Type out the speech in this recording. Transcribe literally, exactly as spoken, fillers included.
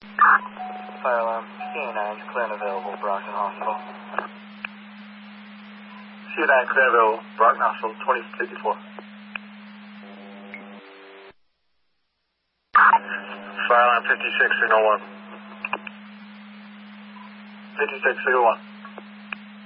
Fire alarm, C A nine, clear and available, Brockton Hospital. C A nine, clear and available, Brockton Hospital, twenty fifty-four. Fire alarm fifty-six, signal one. fifty-six, signal one.